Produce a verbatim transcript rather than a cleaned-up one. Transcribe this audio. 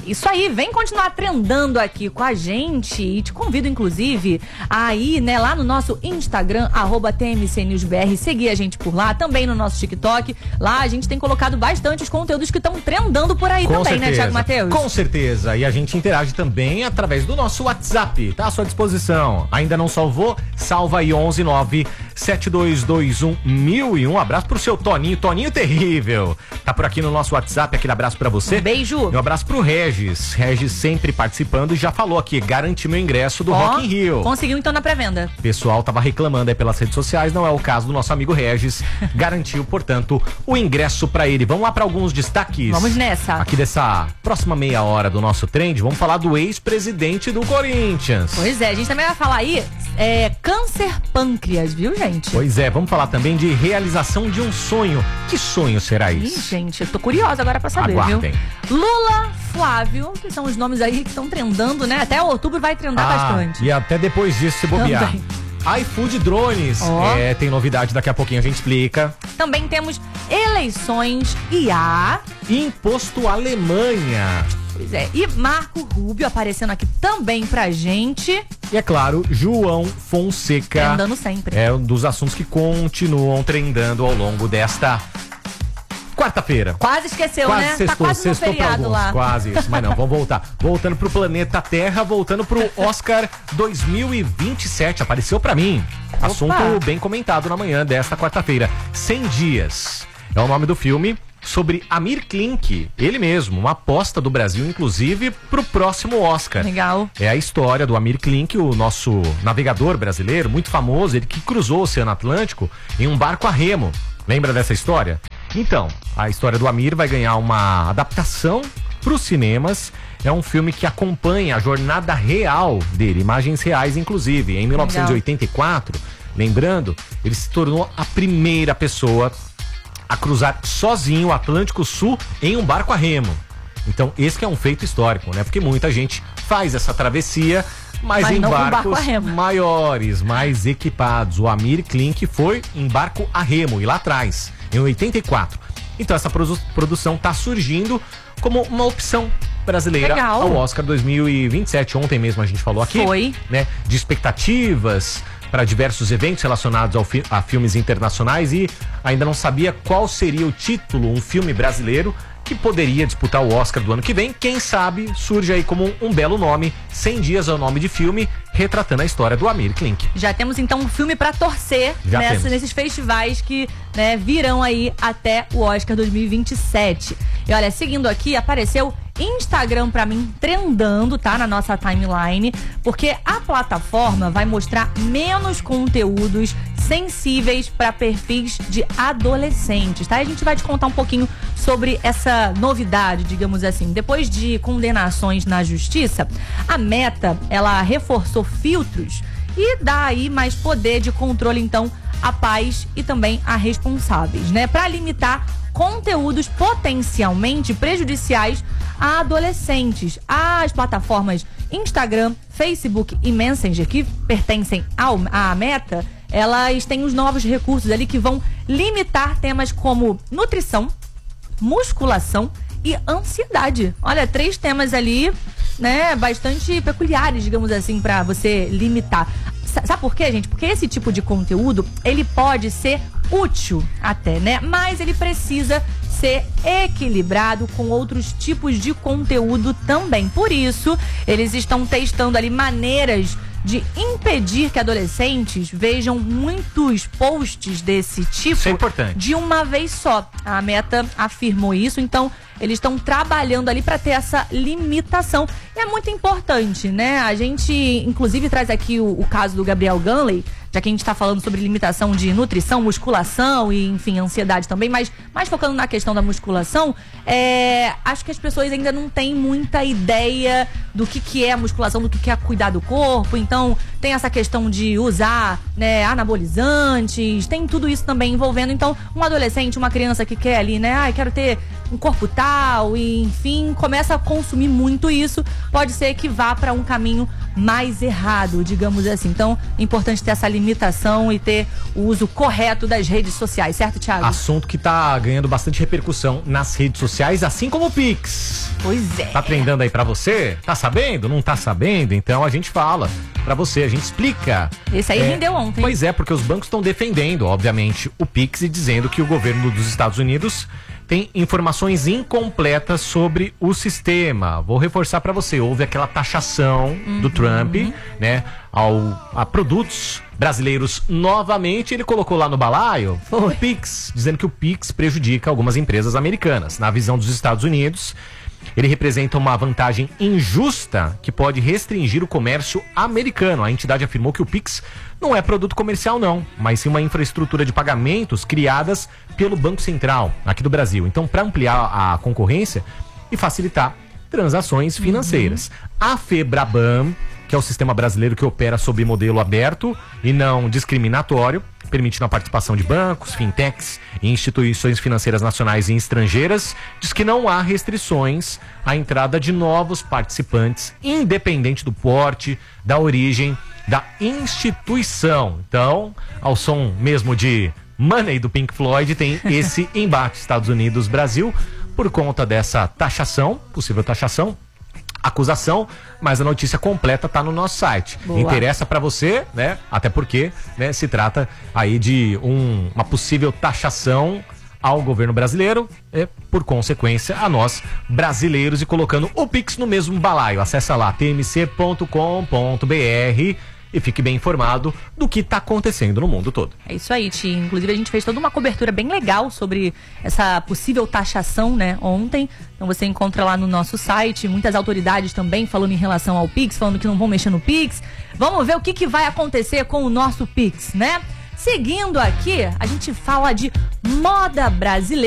Isso aí, vem continuar trendando aqui com a gente e te convido, inclusive, a ir, né, lá no nosso Instagram, arroba T M C News B R, seguir a gente por lá, também no nosso TikTok. Lá a gente tem colocado bastante os conteúdos que estão trendando por aí com também, certeza, né, Thiago Matheus? Com certeza, e a gente interage também através do nosso WhatsApp, tá à sua disposição. Ainda não salvou? Salva aí onze nove sete dois dois um mil e um. Abraço pro seu Toninho, Toninho terrível. Tá por aqui no nosso WhatsApp, aquele abraço pra você. Um beijo. E um abraço pro Regis. Regis sempre participando e já falou aqui, garanti meu ingresso do Ó, Rock in Rio. Conseguiu então na pré-venda. O pessoal tava reclamando aí pelas redes sociais, não é o caso do nosso amigo Regis. Garantiu, portanto, o ingresso pra ele. Vamos lá pra alguns destaques. Vamos nessa. Aqui dessa próxima meia hora do nosso trend, vamos falar do ex-presidente do Corinthians. Pois é, a gente também vai falar aí é, câncer pâncreas, viu, gente? Pois é, vamos falar também de realização de um sonho. Que sonho será Ih, isso? gente, eu tô curiosa agora pra saber, Aguardem. viu? Lula, Flávio, que são os nomes aí que estão trendando, né? Até outubro vai trendar Ah, bastante. e até depois disso se bobear. Também. iFood Drones. Ó. É, tem novidade, daqui a pouquinho a gente explica. Também temos eleições e a... Imposto Alemanha. Pois é, e Marco Rubio aparecendo aqui também pra gente. E é claro, João Fonseca. Trendando sempre. É um dos assuntos que continuam trendando ao longo desta quarta-feira. Quase esqueceu, Quase né? sextou, tá quase no sextou pra feriado alguns, lá. quase isso, mas não, vamos voltar. Voltando pro planeta Terra, voltando pro Oscar dois mil e vinte e sete, apareceu pra mim. Opa. Assunto bem comentado na manhã desta quarta-feira. cem dias é o nome do filme sobre Amir Klink, ele mesmo, uma aposta do Brasil, inclusive, pro próximo Oscar. Legal. É a história do Amir Klink, o nosso navegador brasileiro, muito famoso, ele que cruzou o Oceano Atlântico em um barco a remo. Lembra dessa história? Então, a história do Amir vai ganhar uma adaptação para os cinemas. É um filme que acompanha a jornada real dele, imagens reais, inclusive. Em mil novecentos e oitenta e quatro, lembrando, ele se tornou a primeira pessoa a cruzar sozinho o Atlântico Sul em um barco a remo. Então, esse que é um feito histórico, né? Porque muita gente faz essa travessia, mas, Mas em não com barcos barco a remo. maiores, mais equipados. O Amir Klink foi em barco a remo, e lá atrás, em oitenta e quatro. Então, essa produ- produção está surgindo como uma opção brasileira Legal. ao Oscar dois mil e vinte e sete. Ontem mesmo a gente falou aqui, Foi. né, de expectativas para diversos eventos relacionados ao fi- a filmes internacionais, e ainda não sabia qual seria o título, um filme brasileiro que poderia disputar o Oscar do ano que vem. Quem sabe surge aí como um, um belo nome. cem dias é o nome de filme, retratando a história do Amir Klink. Já temos então um filme pra torcer Já nessa, temos. nesses festivais que, né, virão aí até o Oscar dois mil e vinte e sete. E olha, seguindo aqui, apareceu Instagram pra mim trendando, tá? Na nossa timeline, porque a plataforma vai mostrar menos conteúdos sensíveis para perfis de adolescentes, tá? E a gente vai te contar um pouquinho sobre essa novidade, digamos assim. Depois de condenações na justiça, a Meta, ela reforçou filtros e dá aí mais poder de controle, então, a pais e também a responsáveis, né? Para limitar conteúdos potencialmente prejudiciais a adolescentes. As plataformas Instagram, Facebook e Messenger, que pertencem ao, à Meta, elas têm os novos recursos ali que vão limitar temas como nutrição, musculação e ansiedade. Olha, três temas ali, né, bastante peculiares, digamos assim, para você limitar. Sabe por quê, gente? Porque esse tipo de conteúdo, ele pode ser útil até, né? Mas ele precisa ser equilibrado com outros tipos de conteúdo também. Por isso, eles estão testando ali maneiras de impedir que adolescentes vejam muitos posts desse tipo. Isso é importante. De uma vez só. A Meta afirmou isso, então eles estão trabalhando ali para ter essa limitação. E é muito importante, né? A gente, inclusive, traz aqui o, o caso do Gabriel Gunley, já que a gente está falando sobre limitação de nutrição, musculação e, enfim, ansiedade também, mas mais focando na questão da musculação, é, acho que as pessoas ainda não têm muita ideia do que, que é a musculação, do que, que é cuidar do corpo. Então, tem essa questão de usar, né, anabolizantes, tem tudo isso também envolvendo. Então, um adolescente, uma criança que quer ali, né, ah, quero ter um corpo tal, e enfim, começa a consumir muito isso, pode ser que vá para um caminho mais errado, digamos assim. Então, é importante ter essa limitação e ter o uso correto das redes sociais, certo, Thiago? Assunto que tá ganhando bastante repercussão nas redes sociais, assim como o Pix. Pois é. Tá trendando aí pra você? Tá sabendo? Não tá sabendo? Então a gente fala pra você, a gente explica. Esse aí é, rendeu ontem. Pois é, porque os bancos estão defendendo, obviamente, o Pix e dizendo que o governo dos Estados Unidos tem informações incompletas sobre o sistema. Vou reforçar para você, houve aquela taxação uhum. do Trump, né, ao, a produtos brasileiros novamente. Ele colocou lá no balaio Foi. o Pix, dizendo que o Pix prejudica algumas empresas americanas. Na visão dos Estados Unidos, ele representa uma vantagem injusta que pode restringir o comércio americano. A entidade afirmou que o Pix não é produto comercial não, mas sim uma infraestrutura de pagamentos criadas pelo Banco Central aqui do Brasil. Então, para ampliar a concorrência e facilitar transações financeiras. Uhum. A FEBRABAN, que é o sistema brasileiro que opera sob modelo aberto e não discriminatório, permitindo a participação de bancos, fintechs e instituições financeiras nacionais e estrangeiras, diz que não há restrições à entrada de novos participantes, independente do porte, da origem, da instituição. Então, ao som mesmo de Money do Pink Floyd, tem esse embate Estados Unidos-Brasil por conta dessa taxação, possível taxação, acusação, mas a notícia completa tá no nosso site. Boa. Interessa para você, né? Até porque, né, se trata aí de um, uma possível taxação ao governo brasileiro e, por consequência, a nós brasileiros, e colocando o Pix no mesmo balaio. Acessa lá t m c ponto com ponto b r e fique bem informado do que está acontecendo no mundo todo. É isso aí, Ti. Inclusive, a gente fez toda uma cobertura bem legal sobre essa possível taxação, né, ontem. Então você encontra lá no nosso site, muitas autoridades também falando em relação ao Pix, falando que não vão mexer no Pix. Vamos ver o que, que vai acontecer com o nosso Pix, né? Seguindo aqui, a gente fala de moda brasileira.